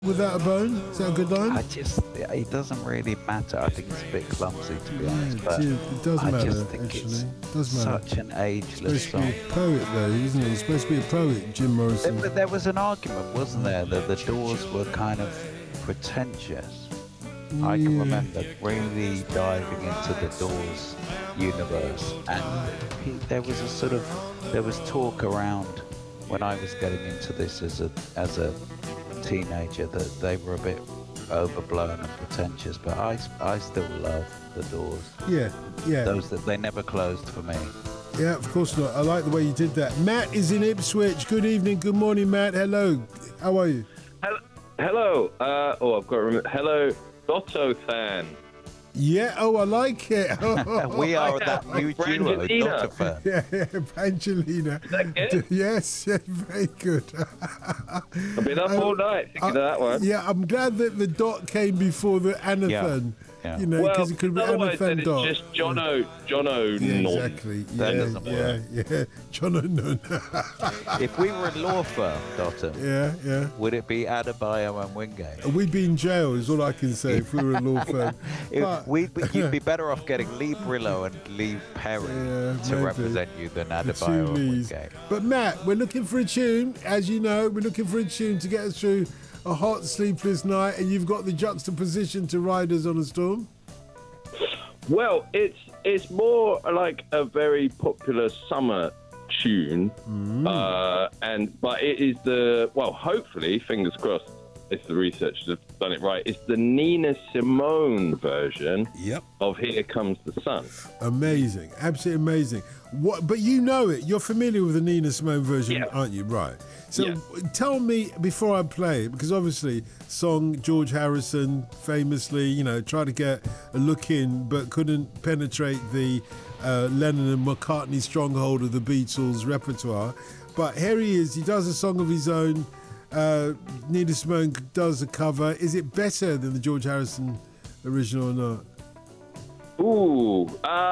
Without a bone? Is that a good line? It doesn't really matter. I think it's a bit clumsy, to be honest. But it does I matter, just think actually. it's It does matter. such an ageless Supposed to song. be a poet, though, isn't he? He's supposed to be a poet, Jim Morrison. But there was an argument, wasn't there, that the Doors were kind of pretentious. I can remember really diving into the Doors universe, and there was talk around when I was getting into this as a teenager that they were a bit overblown and pretentious, but I still love the Doors. Yeah. Those that they never closed for me. Yeah, of course not. I like the way you did that. Matt is in Ipswich. Good evening, good morning, Matt. Hello. How are you? Hello. I've got to remember. Hello, Dotto fan. Yeah, I like it. We are that new duo, Dr. Fan. Yeah, Brangelina. Is that good? Yes, very good. I've been up all night thinking of that one. Yeah, I'm glad that the dot came before the Anathan. Yeah. You know, because Well, it could be otherwise then Anathan dot. it's just Jono Yeah, non. exactly. That doesn't work. Yeah. John O'Nunn. If we were a law firm, Doctor, Yeah. would it be Adebayo and Wingate? We'd be in jail, is all I can say, if we were a law firm. You'd be better off getting Lee Brillo and Lee Perry to maybe. represent you than The Adebayo two and Lees. Wingate. But Matt, we're looking for a tune. As you know, we're looking for a tune to get us through a hot, sleepless night, and you've got the juxtaposition to Riders on a Storm. Well, it's more like a very popular summer tune, but it is hopefully, fingers crossed, if the researchers have done it right, it's the Nina Simone version of Here Comes the Sun. Amazing, absolutely amazing. But you know it. You're familiar with the Nina Simone version, aren't you? Right. So tell me before I play it, because obviously, song George Harrison famously, tried to get a look in, but couldn't penetrate the Lennon and McCartney stronghold of the Beatles repertoire. But here he is. He does a song of his own. Nina Simone does a cover. Is it better than the George Harrison original or not? Ooh,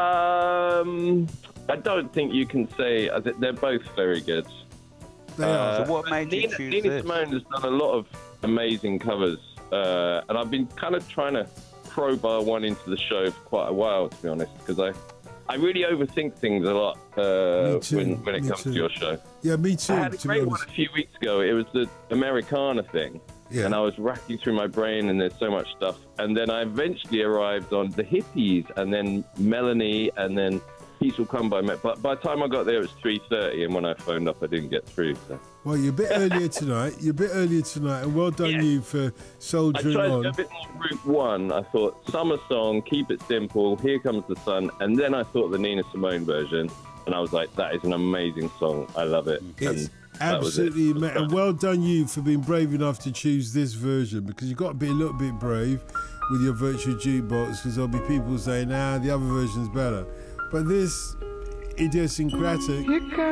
I don't think you can say. They're both very good. They are. So what made you choose Nina this? Simone has done a lot of amazing covers, and I've been kind of trying to crowbar one into the show for quite a while, to be honest, because I really overthink things a lot when it comes to your show. Yeah, me too. I had a great one a few weeks ago. It was the Americana thing. Yeah. And I was racking through my brain, and there's so much stuff. And then I eventually arrived on the Hippies, and then Melanie, and then Peace Will Come by Met. But by the time I got there, it was 3:30, and when I phoned up, I didn't get through. So. Well, you're a bit earlier tonight. And well done you for soldiering I tried on. to go a bit more route one. I thought summer song, keep it simple, Here Comes the Sun. And then I thought the Nina Simone version, and I was like, that is an amazing song. I love it. It's absolutely amazing. And well done you for being brave enough to choose this version, because you've got to be a little bit brave with your virtual jukebox, because there'll be people saying, the other version's better. But this idiosyncratic